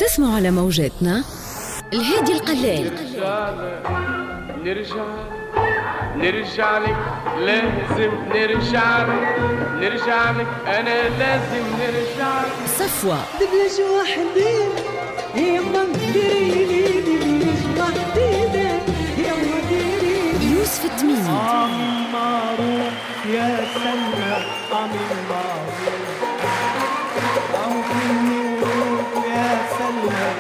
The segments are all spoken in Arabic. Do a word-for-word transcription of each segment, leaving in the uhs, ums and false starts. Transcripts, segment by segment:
تسمعوا على موجاتنا الهادي القلال. نرجع نرجع لك لازم نرجع لك نرجع لك أنا لازم نرجع لك. صفوة دبلج وحدين يما ديريلي دبلج وحدين يما ديريلي. يوسف التميمي عمارو يا سلمى عمارو يا سلمى.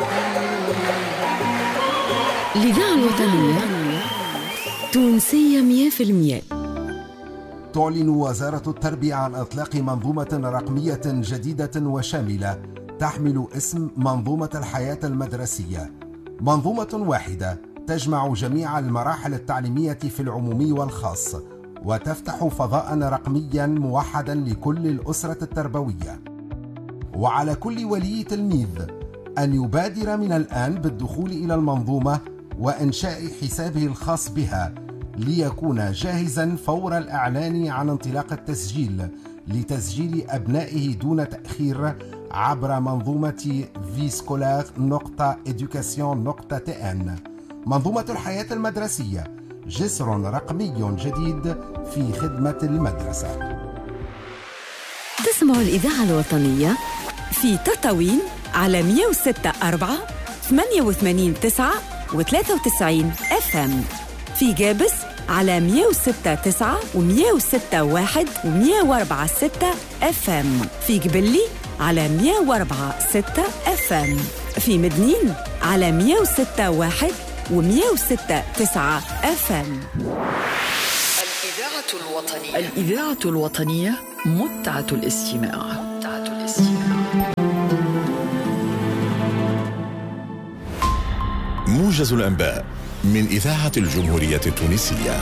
الإذاعة الوطنية تونسية مية في المية. تعلن وزارة التربية عن إطلاق منظومة رقمية جديدة وشاملة تحمل اسم منظومة الحياة المدرسية. منظومة واحدة تجمع جميع المراحل التعليمية في العمومي والخاص، وتفتح فضاء رقميا موحدا لكل الأسرة التربوية. وعلى كل ولي تلميذ أن يبادر من الآن بالدخول إلى المنظومة وإنشاء حسابه الخاص بها ليكون جاهزا فور الإعلان عن انطلاق التسجيل لتسجيل أبنائه دون تأخير عبر منظومة فيسكولار نقطة إدوكاسيون نقطة تي إن. منظومة الحياة المدرسية، جسر رقمي جديد في خدمة المدرسة. تسمعوا الإذاعة الوطنية في تطاوين على مية وستة أربعة ثمانية وثمانين تسعة وثلاثة وتسعين اف ام، في جابس على مية وستة تسعة ومية وستة واحد ومية وأربعة ستة اف ام، في قبلي على مية وأربعة ستة اف ام، في مدنين على مية وستة واحد ومية وستة تسعة اف ام. الإذاعة الوطنية الإذاعة الوطنية متعة الاستماع. متعة الاستماع. موجز الأنباء من إذاعة الجمهورية التونسية.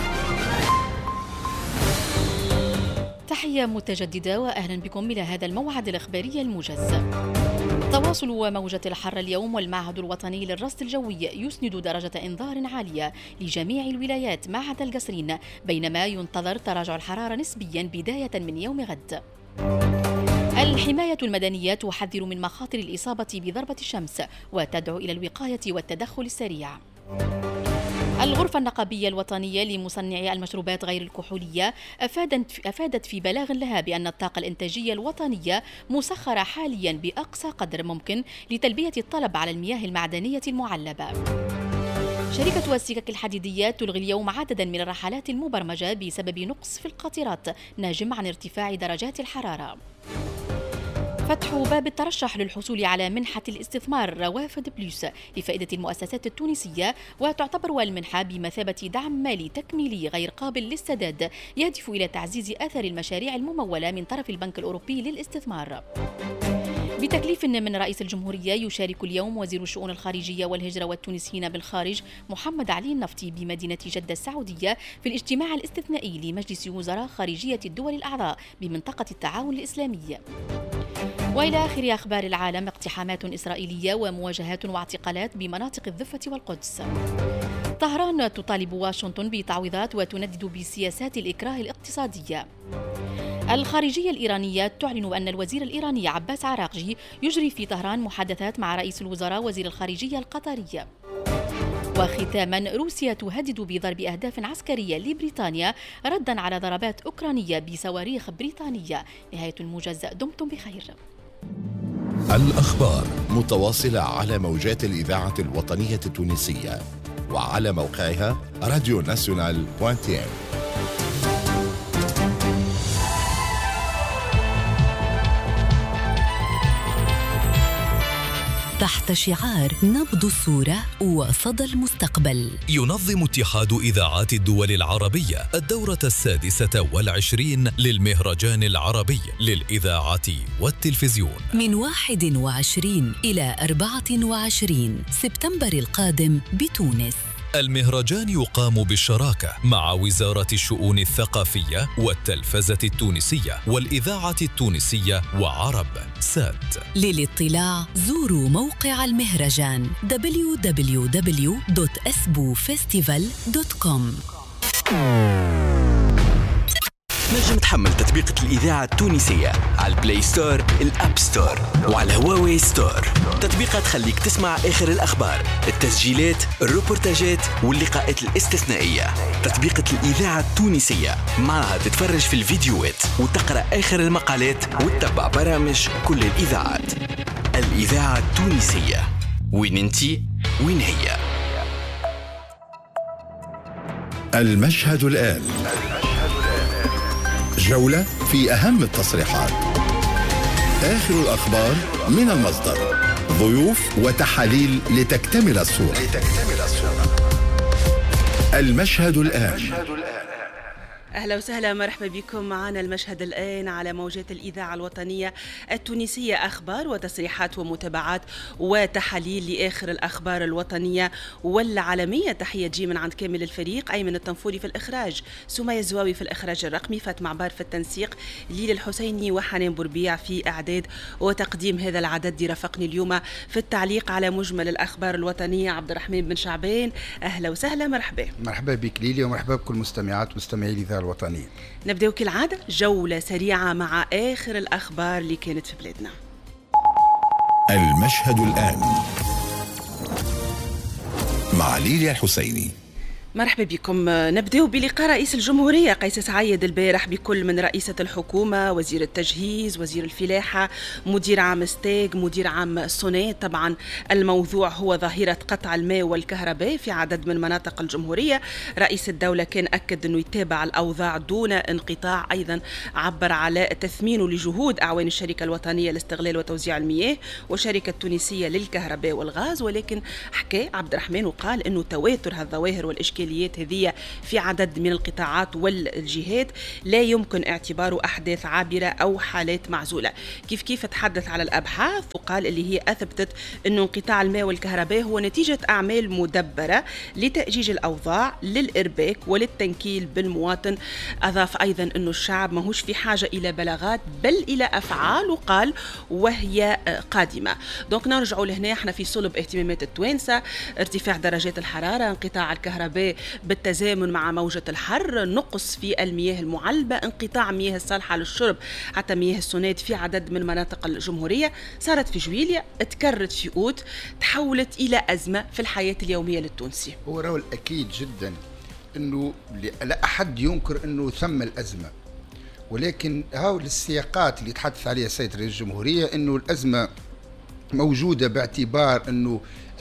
تحية متجددة وأهلا بكم إلى هذا الموعد الإخباري الموجز. تواصل موجة الحر اليوم، والمعهد الوطني للرصد الجوي يسند درجة إنذار عالية لجميع الولايات ما عدا القصرين، بينما ينتظر تراجع الحرارة نسبيا بداية من يوم غد. الحماية المدنية تحذر من مخاطر الإصابة بضربة الشمس وتدعو إلى الوقاية والتدخل السريع. الغرفة النقابية الوطنية لمصنعي المشروبات غير الكحولية أفادت أفادت في بلاغ لها بأن الطاقة الإنتاجية الوطنية مسخرة حاليا بأقصى قدر ممكن لتلبية الطلب على المياه المعدنية المعلبة. شركة السكك الحديدية تلغي اليوم عددا من الرحلات المبرمجة بسبب نقص في القاطرات ناجم عن ارتفاع درجات الحرارة. فتح باب الترشح للحصول على منحة الاستثمار روافد بلوس لفائدة المؤسسات التونسية، وتعتبر المنحة بمثابة دعم مالي تكميلي غير قابل للسداد يهدف إلى تعزيز أثر المشاريع الممولة من طرف البنك الأوروبي للاستثمار. بتكليف من رئيس الجمهورية يشارك اليوم وزير الشؤون الخارجية والهجرة والتونسيين بالخارج محمد علي النفطي بمدينة جدة السعودية في الاجتماع الاستثنائي لمجلس وزراء خارجية الدول الأعضاء بمنطقة التعاون الإسلامي. وإلى آخر أخبار العالم، اقتحامات إسرائيلية ومواجهات واعتقالات بمناطق الضفة والقدس. طهران تطالب واشنطن بتعويضات وتندد بسياسات الإكراه الاقتصادية. الخارجية الإيرانية تعلن أن الوزير الإيراني عباس عراقجي يجري في طهران محادثات مع رئيس الوزراء وزير الخارجية القطرية. وختاما، روسيا تهدد بضرب أهداف عسكرية لبريطانيا ردا على ضربات أوكرانية بصواريخ بريطانية. نهاية الموجز، دمتم بخير. الأخبار متواصلة على موجات الإذاعة الوطنية التونسية وعلى موقعها راديو ناسيونال دوت تي إم. تحت شعار نبض الصورة وصدى المستقبل، ينظم اتحاد إذاعات الدول العربية الدورة السادسة والعشرين للمهرجان العربي للإذاعة والتلفزيون من واحد وعشرين إلى أربعة وعشرين سبتمبر القادم بتونس. المهرجان يقام بالشراكة مع وزارة الشؤون الثقافية والتلفزة التونسية والإذاعة التونسية وعرب سات. للاطلاع زوروا موقع المهرجان دبليو دبليو دبليو دوت اسبو فيستيفال دوت كوم. تنجم تحمل تطبيقة الإذاعة التونسية على البلاي ستور، الأب ستور، وعلى هواوي ستور. تطبيقة تخليك تسمع آخر الأخبار، التسجيلات، الروبورتاجات واللقاءات الاستثنائية. تطبيقة الإذاعة التونسية معها تتفرج في الفيديوهات وتقرأ آخر المقالات وتتبع برامج كل الإذاعات. الإذاعة التونسية، وين انتي وين هي. المشهد الآن، جولة في أهم التصريحات، آخر الأخبار من المصدر، ضيوف وتحاليل لتكتمل الصورة. المشهد الآن. أهلا وسهلا، مرحبا بكم معنا المشهد الآن على موجات الإذاعة الوطنية التونسية. أخبار وتصريحات ومتابعات وتحاليل لآخر الأخبار الوطنية والعالمية. تحية تجي من عند كامل الفريق، أيمن الطنفوري في الإخراج، سمية الزواوي في الإخراج الرقمي، فاطمة عبار في التنسيق، ليل الحسيني وحنان بوربيع في إعداد وتقديم هذا العدد. يرافقني اليوم في التعليق على مجمل الأخبار الوطنية عبد الرحمن بن شعبان. أهلا وسهلا، مرحبا. مرحبا بك ليلي، ومرحبا بكل مستمعات ومستمعي الإذاعة الوطنية. نبدأ كالعادة جولة سريعة مع آخر الأخبار اللي كانت في بلادنا. المشهد الآن مع ليليا الحسيني. مرحبا بكم. نبدأ بلقاء رئيس الجمهورية قيس سعيد البارح بكل من رئيسة الحكومة، وزير التجهيز، وزير الفلاحة، مدير عام ستاج، مدير عام سونات. طبعا الموضوع هو ظاهرة قطع الماء والكهرباء في عدد من مناطق الجمهورية. رئيس الدولة كان أكد أنه يتابع الأوضاع دون انقطاع. أيضا عبر على تثمينه لجهود أعوان الشركة الوطنية لاستغلال وتوزيع المياه والشركة التونسية للكهرباء والغاز، ولكن حكى عبد الرحمن وقال أنه تواتر هالظواهر والإشكال هذه في عدد من القطاعات والجهات لا يمكن اعتباره أحداث عابرة أو حالات معزولة. كيف كيف تحدث على الأبحاث وقال اللي هي أثبتت أنه انقطاع الماء والكهرباء هو نتيجة أعمال مدبرة لتأجيج الأوضاع للإرباك وللتنكيل بالمواطن. أضاف أيضا أنه الشعب ماهوش في حاجة إلى بلاغات بل إلى أفعال، وقال وهي قادمة. دونك نرجعوا لهنا، احنا في صلب اهتمامات التوانسة، ارتفاع درجات الحرارة، انقطاع الكهرباء بالتزامن مع موجة الحر، نقص في المياه المعلبة، انقطاع مياه الصالحة للشرب حتى مياه السونات في عدد من مناطق الجمهورية. صارت في جويلية، تكررت في أوت، تحولت إلى أزمة في الحياة اليومية للتونسي. هو راهو الأكيد جدا أنه لا أحد ينكر أنه ثم الأزمة، ولكن هاو السياقات اللي تحدث عليها السيد رئيس الجمهورية أنه الأزمة موجودة باعتبار أنه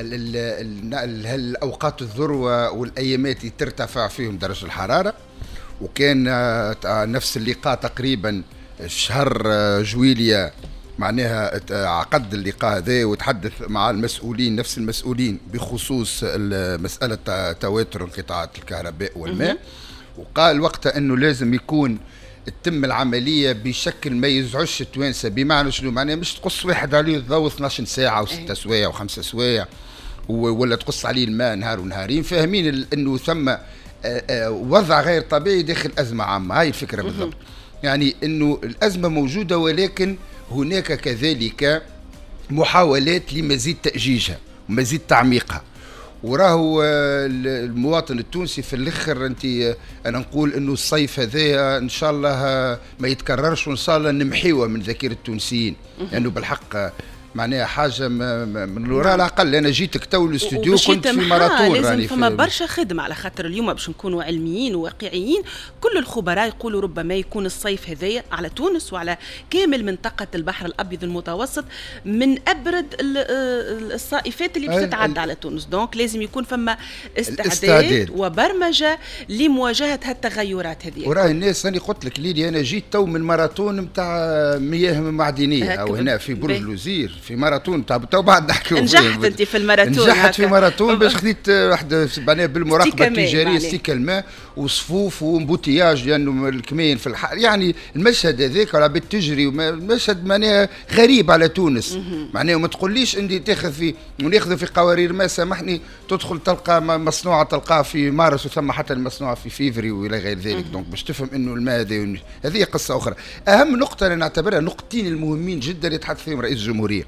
الأوقات الذروة والأيامات اللي ترتفع فيهم درجة الحرارة. وكان نفس اللقاء تقريبا شهر جويليا، معناها عقد اللقاء هذا وتحدث مع المسؤولين، نفس المسؤولين، بخصوص مسألة تواتر انقطاعات الكهرباء والماء. وقال وقتها أنه لازم يكون تتم العملية بشكل ما يزعجش التوانسة. بمعنى شنو؟ معناها مش تقص واحد عليه الضوء اثناش ساعة وستة سوايع وخمسة سوايع، ولا تقص عليه الماء نهار ونهارين. فاهمين انه ثم وضع غير طبيعي داخل أزمة عامة. هاي الفكرة بالضبط. يعني انه الأزمة موجودة، ولكن هناك كذلك محاولات لمزيد تأجيجها ومزيد تعميقها. وراهو المواطن التونسي في الاخر، انت انا نقول انه الصيف هذا ان شاء الله ما يتكررش، وان شاء الله نمحيوه من ذاكره التونسيين، لانه يعني بالحق معناها حاجه من وراء العقل. انا جيتك تو الاستوديو كنت في ماراثون، لازم فما برشا خدمه، على خاطر اليوم باش نكونوا علميين وواقعيين. كل الخبراء يقولوا ربما يكون الصيف هذايا على تونس وعلى كامل منطقه البحر الابيض المتوسط من ابرد الصائفات اللي باش تتعدى على تونس. دونك لازم يكون فما استعداد, استعداد وبرمجه لمواجهه هالتغيرات هذه. وراه الناس، انا قلت لك ليدي انا جيت تو من ماراثون نتاع مياه معدنيه او هنا في برج لوزير، في ماراثون تاع تو بعد نحكيو. نجحت انت في الماراثون؟ نجحت في ماراثون باش خديت واحده معناها بالمراقبه التجاريه، استيكا الماء وصفوف ومبوتياج، لانه الكمين في الحر. يعني المشهد هذاك على بيت تجري، مشهد معناها غريب على تونس. معناها ما تقوليش اني تاخذ في وناخذ في قوارير ما، سامحني، تدخل تلقى مصنوعه تلقاها في مارس، وثم حتى المصنوعه في فيفري والى غير ذلك. دونك باش تفهم انه الماء هذا، هذه قصه اخرى. اهم نقطه انا نعتبرها نقطتين المهمين جدا يتحدث فيهم رئيس الجمهوريه.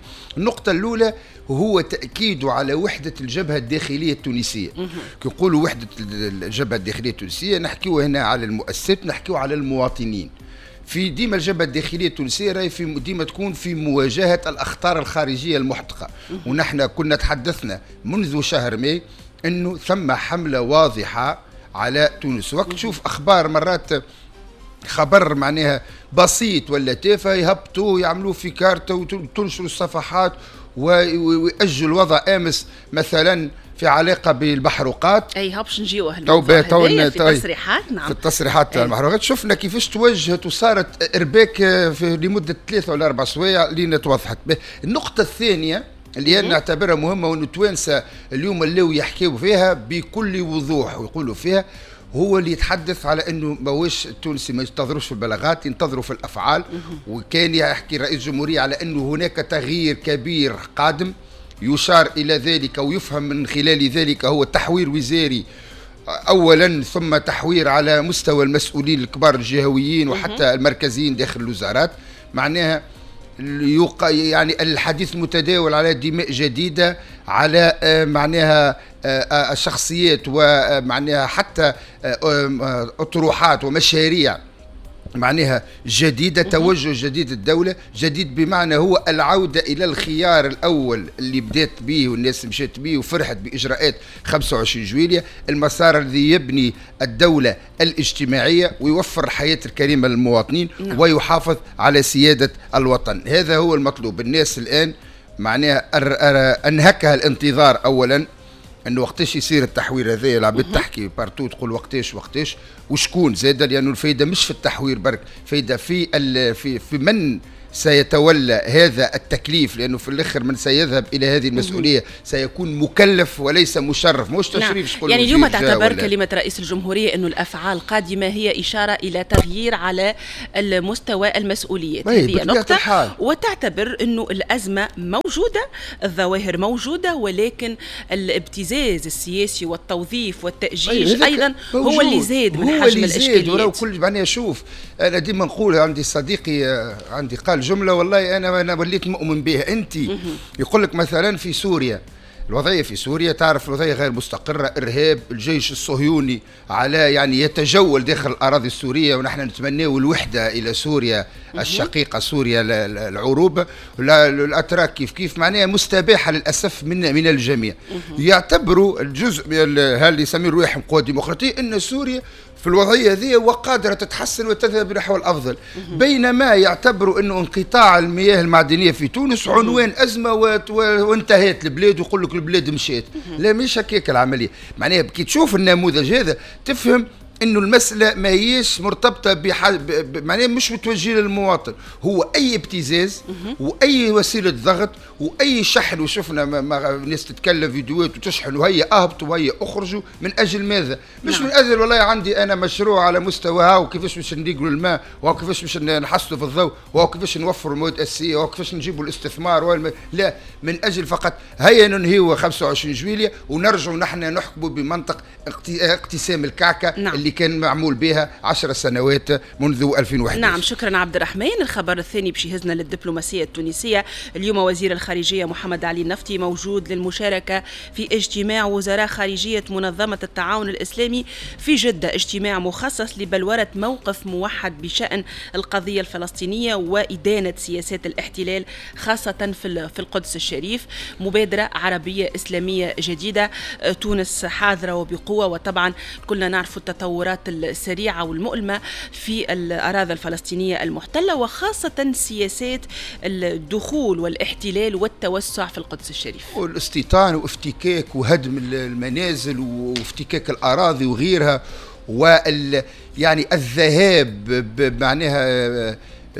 النقطة الأولى هو تأكيد على وحدة الجبهة الداخلية التونسية. يقولوا وحدة الجبهة الداخلية التونسية نحكيو هنا على المؤسسات، نحكيو على المواطنين. في ديما الجبهة الداخلية التونسية راهي في ديما تكون في مواجهة الأخطار الخارجية المحدقة، ونحن كنا تحدثنا منذ شهر ماي أنه ثم حملة واضحة على تونس. وقت تشوف أخبار مرات خبر معناها بسيط ولا تافه يهبطوا يعملوه في كارتة وتنشروا الصفحات ويأجل الوضع امس مثلا في علاقه بالمحروقات. اي هابش نجيو هذايا في التصريحات. نعم في التصريحات تاع المحروقات شفنا كيفاش توجهت وصارت ارباك في لمده ثلاثه ولا اربع سوايع لين توضحت. النقطه الثانيه اللي انا نعتبرها مهمه وانه التوانسه اليوم اللي يحكيوا فيها بكل وضوح ويقولوا فيها، هو اللي يتحدث على انه ماهوش التونسي ما ينتظروش في البلاغات، ينتظروا في الافعال. وكان يحكي رئيس الجمهوريه على انه هناك تغيير كبير قادم يشار الى ذلك ويفهم من خلال ذلك هو تحوير وزاري اولا، ثم تحوير على مستوى المسؤولين الكبار الجهويين وحتى المركزيين داخل الوزارات. معناها يعني الحديث متداول على دماء جديدة، على معناها الشخصيات ومعناها حتى أطروحات ومشاريع معناها جديدة، توجه جديد الدولة. جديد بمعنى هو العودة إلى الخيار الأول اللي بدأت به والناس مشيت به وفرحت بإجراءات خمسة وعشرين جويلية، المسار الذي يبني الدولة الاجتماعية ويوفر الحياة الكريمة للمواطنين ويحافظ على سيادة الوطن. هذا هو المطلوب. الناس الآن معناها أنهكها الانتظار أولا انه وقتاش يصير التحوير هذا. العباد تحكي بارتو تقول وقتاش وقتاش وشكون زاد، لانه الفايده مش في التحوير برك، فايده في في في من سيتولى هذا التكليف، لانه في الاخر من سيذهب الى هذه المسؤوليه سيكون مكلف وليس مشرف، مش تشريف. نعم. يعني اليوم تعتبر كلمه رئيس الجمهوريه انه الافعال القادمه هي اشاره الى تغيير على المستوى المسؤوليات، هذه نقطه الحال. وتعتبر انه الازمه موجوده، الظواهر موجوده، ولكن الابتزاز السياسي والتوظيف والتاجيج ايضا هو اللي زاد من حجم الاشكاليات. ولو كل معناها شوف، انا ديما نقول عندي صديقي عندي قال جملة والله أنا أنا وليت مؤمن بها. أنت يقول لك مثلا في سوريا الوضعية في سوريا تعرف الوضعية غير مستقرة، إرهاب، الجيش الصهيوني على يعني يتجول داخل الأراضي السورية، ونحن نتمناه الوحدة إلى سوريا الشقيقة سوريا العروبة. الأتراك كيف كيف معناها مستباحة للأسف من من الجميع. يعتبروا الجزء اللي يسميه رويحهم قوى ديمقراطية أن سوريا في الوضعية هذه وقادرة تتحسن وتذهب نحو الأفضل، بينما يعتبروا أنه انقطاع المياه المعدنية في تونس عنوان أزمة وانتهت البلاد، ويقول لك البلاد مشيت. لا مش هكاك العملية. معناها كي تشوف النموذج هذا تفهم انه المساله ما هيش مرتبطه بحاجه معناها مش متوجهه للمواطن، هو اي ابتزاز واي وسيله ضغط واي شحن. وشفنا ناس تتكلم فيديوهات وتشحن وهي اهبطوا وهي اخرجوا من اجل ماذا؟ مش نعم. من اجل والله عندي انا مشروع على مستوى ها وكيفاش باش نريقلوا الماء وكيفاش باش نحسنوا في الضوء وكيفاش نوفروا المواد الاساسيه وكيفاش نجيبوا الاستثمار والم... لا، من اجل فقط هيا ننهيوا خمسة وعشرين جويلية ونرجعوا نحن نحكموا بمنطق اقتسام الكعكه نعم. اللي كان معمول بها عشر سنوات منذ ألفين وواحد. نعم شكرا عبد الرحمن. الخبر الثاني باش يهزنا للدبلوماسية التونسية. اليوم وزير الخارجية محمد علي النفطي موجود للمشاركة في اجتماع وزراء خارجية منظمة التعاون الإسلامي في جدة، اجتماع مخصص لبلورة موقف موحد بشأن القضية الفلسطينية وإدانة سياسات الاحتلال خاصة في في القدس الشريف. مبادرة عربية إسلامية جديدة، تونس حاضرة وبقوة، وطبعا كلنا نعرف التطورات السريعة والمؤلمة في الأراضي الفلسطينية المحتلة، وخاصة سياسات الدخول والاحتلال والتوسع في القدس الشريف والاستيطان وافتكاك وهدم المنازل وافتكاك الأراضي وغيرها، وال يعني الذهاب بمعناها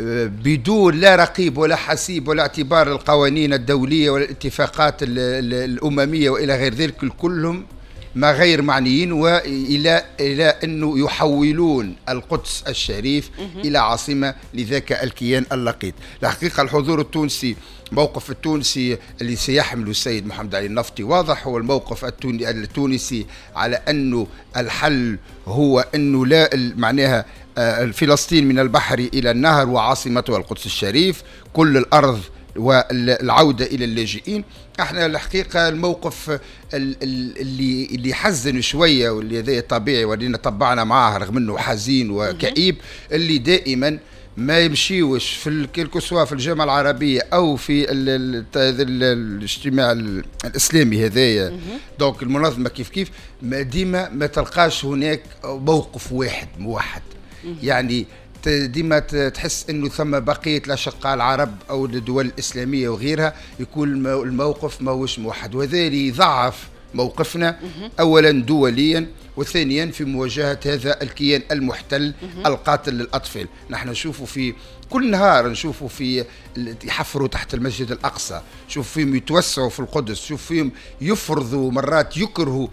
بدون لا رقيب ولا حسيب ولا اعتبار القوانين الدولية والاتفاقات الأممية وإلى غير ذلك، كلهم ما غير معنيين، وإلى إلى أنه يحولون القدس الشريف إلى عاصمة لذاك الكيان اللقيط. الحقيقة الحضور التونسي، موقف التونسي اللي سيحمله السيد محمد علي النفطي واضح، هو الموقف التونسي على أنه الحل هو أنه لا معناها فلسطين من البحر إلى النهر وعاصمتها القدس الشريف، كل الأرض والعودة إلى اللاجئين. احنا الحقيقة الموقف اللي اللي يحزن شوية واللي هذا طبيعي ولينا طبعنا معاه رغم انه حزين وكئيب، اللي دائما ما يمشيوش في الكلكو سوا في الجامعة العربية أو في ال ال ال الاجتماع الإسلامي هذايا، دونك المنظمة كيف كيف ما ديما ما تلقاش هناك موقف واحد موحد. يعني ديما تحس انه ثم بقيه الاشقاء العرب او الدول الاسلاميه وغيرها يكون الموقف ماهوش موحد، وهذا اللي يضعف موقفنا اولا دوليا وثانيا في مواجهه هذا الكيان المحتل القاتل للاطفال. نحن نشوفوا في كل نهار نشوفوا في يحفروا تحت المسجد الاقصى، شوف فيهم يتوسعوا في القدس، شوف فيهم يفرضوا مرات يكرهوا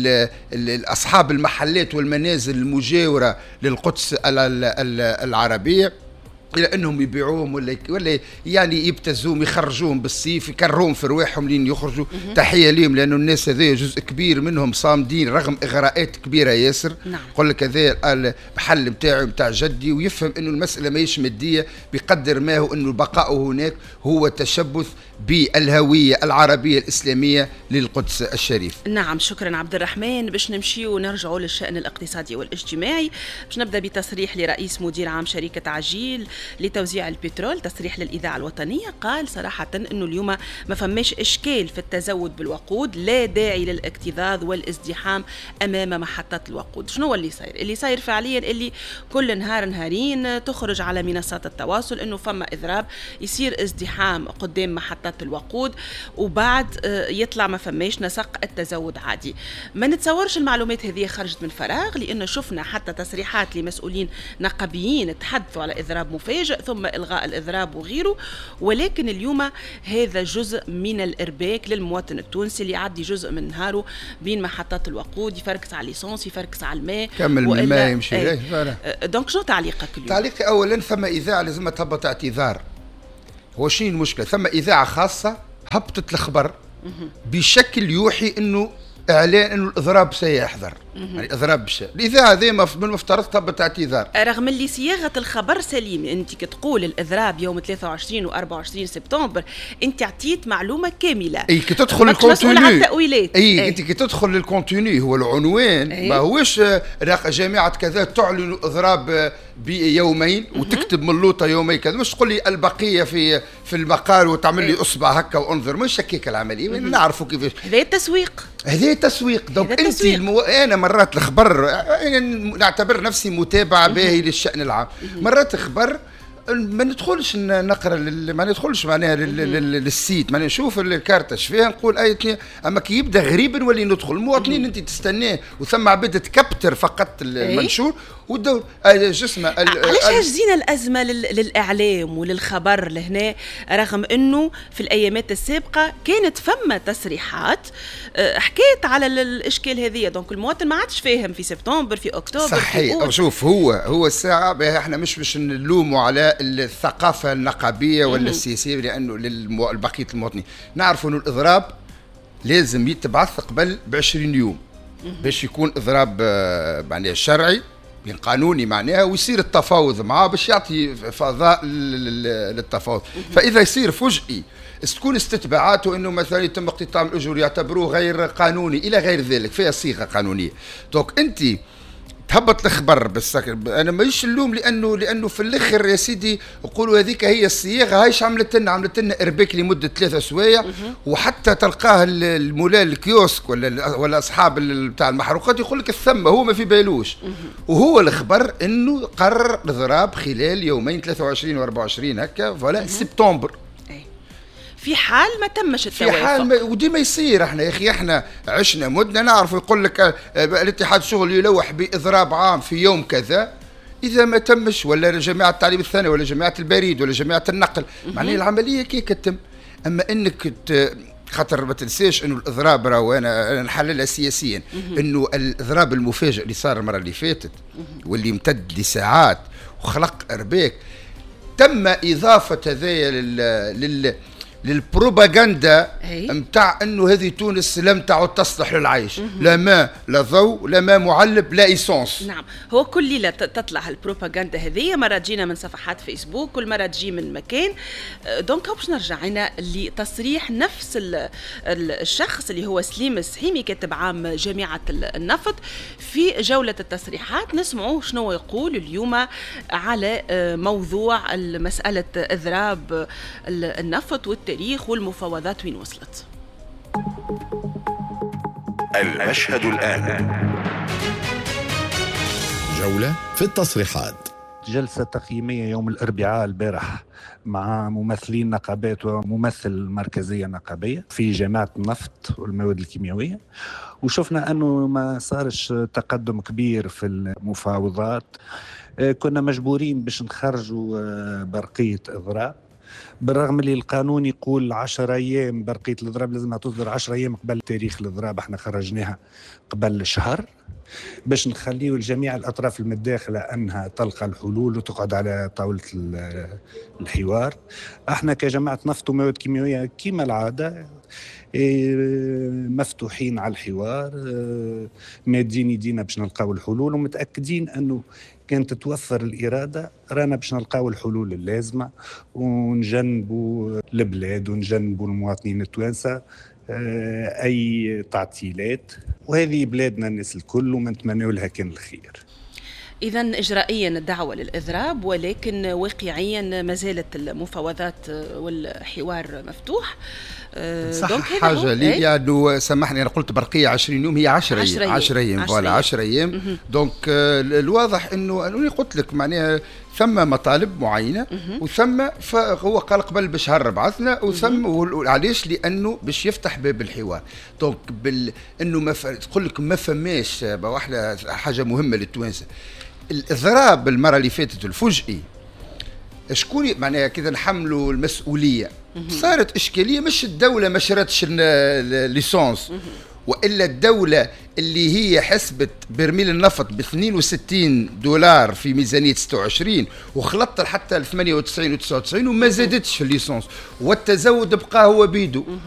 اصحاب المحلات والمنازل المجاوره للقدس العربيه الى انهم يبيعوهم ولا ولا يعني يبتزوهم يخرجوهم بالسيف يكرهوهم في رواحهم لين يخرجوا. تحيه لهم لانه الناس هذيا جزء كبير منهم صامدين رغم اغراءات كبيره ياسر. نعم. يقول لك هذا المحل نتاعي نتاع جدي، ويفهم انه المساله ماهيش ماديه بقدر ما هو انه بقاؤه هناك هو تشبث بالهويه العربيه الاسلاميه للقدس الشريف. نعم، شكرا عبد الرحمن. باش نمشيو ونرجعوا للشان الاقتصادي والاجتماعي، باش نبدا بتصريح لرئيس مدير عام شركه عجيل لتوزيع البترول، تصريح للإذاعة الوطنية. قال صراحة أنه اليوم ما فماش إشكال في التزود بالوقود، لا داعي للاكتظاظ والازدحام أمام محطات الوقود. شنو هو اللي صاير؟ اللي صاير فعليا اللي كل نهار نهارين تخرج على منصات التواصل أنه فما إضراب، يصير ازدحام قدام محطات الوقود وبعد يطلع ما فماش نسق التزود عادي. ما نتصورش المعلومات هذه خرجت من فراغ، لأنه شفنا حتى تصريحات لمسؤولين نقابيين تحدثوا على إضراب مفاجئ ثم إلغاء الإضراب وغيره، ولكن اليوم هذا جزء من الإرباك للمواطن التونسي اللي يعدي جزء من نهاره بين محطات الوقود، يفركس على الليسونس يفركس على الماء كمل من الماء يمشي ايه. ليه. دونك شنو تعليقك اليوم؟ تعليقي أولا ثم إذاعة لازم تهبط اعتذار. هو شنو المشكلة؟ ثم إذاعة خاصة هبطت الخبر بشكل يوحي أنه اعلان انه الاضراب سيحضر، يعني اضراب بالشيء. الاذاعه هذه من المفترض تهبط اعتذار رغم اللي صياغه الخبر سليم. انت كتقول الاضراب يوم ثلاثة وعشرين وأربعة وعشرين سبتمبر، انت عطيت معلومه كامله. اي كي تدخل الكونتوني على التاويلات. اي, أي. انت كي تدخل للكونتوني هو العنوان. أي. ما هوش جامعه كذا تعلن اضراب بيومين وتكتب من اللوطه يومين كذا، مش تقول لي البقيه في في المقال وتعمل لي اصبع هكا وانظر. مش هكيك العمليه، نعرفوا كيفاش. هذا التسويق، هذا تسويق. دونك انت المو... انا مرات الخبر أنا نعتبر نفسي متابعه باهي للشان العام، مرات خبر ما ندخلش نقرا ما ندخلش معناها للسيت، ما نشوف الكارت اش فيها نقول اي اثنين. اما كي يبدا غريب نولي ندخل. المواطنين انت تستناه وثم عباد تكبتر فقط المنشور والدور جسمه. علاش هاجزين الازمه للاعلام وللخبر لهنا رغم انه في الايامات السابقه كانت فما تصريحات حكيت على الاشكال هذه. دونك المواطن ما عادش فاهم في سبتمبر في اكتوبر صحيح. شوف هو هو الساعه احنا مش باش نلوموا على الثقافه النقابيه ولا السياسيه، لانه لبقيه المواطنين نعرفوا انه الاضراب لازم يتبعث قبل بعشرين يوم باش يكون اضراب معناها شرعي بين قانوني معناها، ويصير التفاوض معاه باش يعطي فضاء للتفاوض. فاذا يصير فجئي تكون استتباعاته انه مثلا يتم اقتطاع الاجور يعتبروه غير قانوني الى غير ذلك، فيها صيغه قانونيه. دونك انت تهبط الخبر بس انا ماهيش اللوم، لانه لانه في الاخر يا سيدي يقولوا هذيك هي الصياغه. هايش عملت لنا عملت لنا ارباك لمده ثلاثة سوايع، وحتى تلقاه المولى الكيوسك ولا ولا اصحاب بتاع المحروقات يقول لك الثمه هو ما في بالوش. وهو الخبر انه قرر الاضراب خلال يومين ثلاثة وعشرين وأربعة وعشرين هكا فوالا سبتمبر، في حال ما تمش التوافق. في حال ما وديما يصير. احنا يا اخي احنا عشنا مدة نعرف يقول لك الاتحاد الشغل يلوح باضراب عام في يوم كذا، اذا ما تمش ولا جماعه التعليم الثانوي ولا جماعه البريد ولا جماعه النقل معناها العمليه كي كتم. اما انك خاطر ما تنساش انه الاضراب راهو انا نحللها سياسيا، انه الاضراب المفاجئ اللي صار المره اللي فاتت واللي امتد لساعات وخلق ارباك، تم اضافه هذايا لل, لل للبروباغندا متاع انه هذه تونس لم تعد تصلح للعيش، لا ماء لا ضوء لا ماء معلب لا ايسونس. نعم، هو كل ليله تطلع البروباغندا هذه، مره تجينا من صفحات فيسبوك، كل مره تجي من مكان. دونك باش نرجع هنا لتصريح نفس الشخص اللي هو سليم السحيمي كاتب عام جامعه النفط. في جوله التصريحات نسمعوا شنو يقول اليوم على موضوع مساله اضراب النفط والتاريخ والمفاوضات وين وصلت. المشهد الآن جولة في التصريحات. جلسة تقييمية يوم الأربعاء البارح مع ممثلين نقابات وممثل المركزية النقابية في جامعة النفط والمواد الكيميائية، وشفنا أنه ما صارش تقدم كبير في المفاوضات. كنا مجبورين باش نخرجوا برقية إضراب، بالرغم اللي القانون يقول عشر أيام برقية الإضراب لازمها تصدر عشر أيام قبل تاريخ الإضراب، احنا خرجناها قبل شهر باش نخليه لجميع الأطراف المتداخلة أنها تلقى الحلول وتقعد على طاولة الحوار. احنا كجماعة نفط ومواد كيميائية كما العادة مفتوحين على الحوار، مادين يدينا باش نلقاو الحلول، ومتأكدين أنه كانت تتوفر الإرادة رانا باش نلقاو الحلول اللازمة ونجنبوا البلاد ونجنبوا المواطنين التوانسة أي تعطيلات، وهذه بلادنا الناس الكل ونتمنى لها كان الخير. إذا إجرائيا الدعوة للإضراب، ولكن واقعيا ما زالت المفاوضات والحوار مفتوح. صح حاجة لي يعني سامحني أنا قلت برقية عشرين يوم، هي عشرة أيام عشرة أيام فوالا عشرة أيام. دونك الواضح إنه أنا قلت لك معناها ثم مطالب معينة وثم فهو قال قبل بشهر بعثنا وثم علاش لأنه باش يفتح باب الحوار. دونك بال إنه ما تقول لك ما فماش واحدة حاجة مهمة للتوانسة، الإضراب المرة اللي فاتت الفجئي شكون معناها كذا نحملوا المسؤولية. صارت إشكالية مش الدولة ما شرتش الليسونس، وإلا الدولة اللي هي حسبت برميل النفط ب اثنين وستين دولار في ميزانية ستة وعشرين وخلطت حتى ل ثمانية وتسعين و تسعة وتسعين وما زادتش في الليسونس، والتزود بقى هو بيدو.